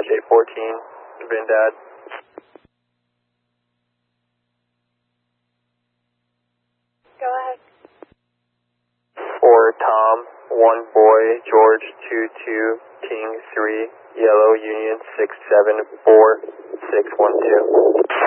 George 814, Vindad. Go ahead. For Tom, 1 boy, George 22, King 3, Yellow Union 674 612.